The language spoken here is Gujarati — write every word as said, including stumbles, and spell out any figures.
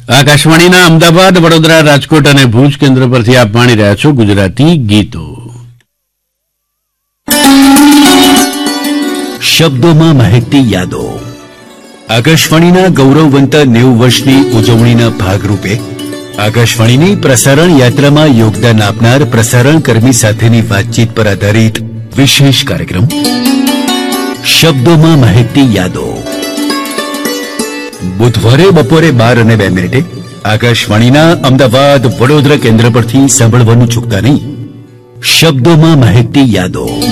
આકાશવાણીના અમદાવાદ, વડોદરા, રાજકોટ અને ભુજ કેન્દ્ર પરથી આપ માણી રહ્યા છો ગુજરાતી ગીતો. શબ્દોમાં મહેકતી યાદો. આકાશવાણીના ગૌરવવંત નેવું વર્ષની ઉજવણીના ભાગરૂપે આકાશવાણીની પ્રસારણ યાત્રામાં યોગદાન આપનાર પ્રસારણ કર્મી સાથેની વાતચીત પર આધારિત વિશેષ કાર્યક્રમ શબ્દોમાં મહેકતી યાદો. બુધવારે બપોરે બાર અને બે મિનિટે આકાશવાણીના અમદાવાદ, વડોદરા કેન્દ્ર પરથી સાંભળવાનું ચૂકતા નહીં. શબ્દોમાં મહેકતી યાદો.